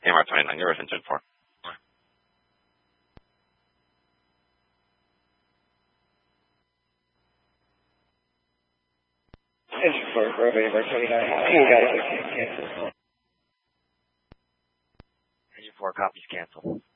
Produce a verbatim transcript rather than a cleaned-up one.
A M R twenty-nine, you're engine four. Engine four, Bravo, A M R twenty-nine. You got it. Cancel. Engine four, copies cancel.